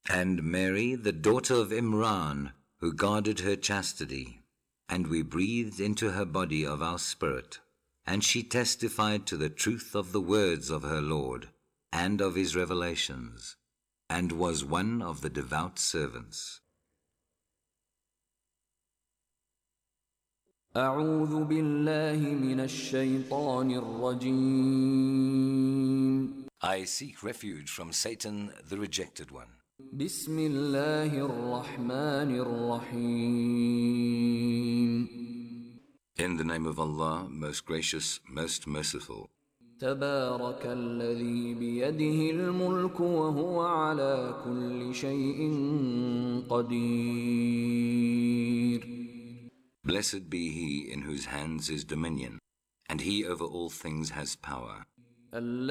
And Mary, the daughter of Imran, who guarded her chastity, and we breathed into her body of our spirit, and she testified to the truth of the words of her Lord, and of his revelations, and was one of the devout servants. أعوذ بالله من الشيطان الرجيم. I seek refuge from Satan, the rejected one. بسم الله الرحمن الرحيم. In the name of Allah, most gracious, most merciful. تبارك الذي بيده الملك وهو على كل شيء قدير. Blessed be he in whose hands is dominion, and he over all things has power.